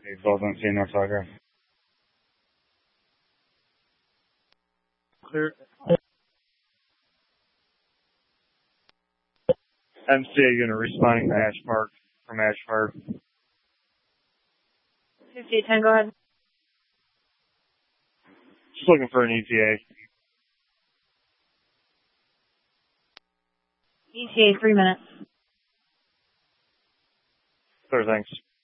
Golden Sea, North Tiger. Clear. MCA unit responding to Ash Park from Ash Park. 5810, go ahead. Just looking for an ETA. ETA, 3 minutes. Sure, thanks.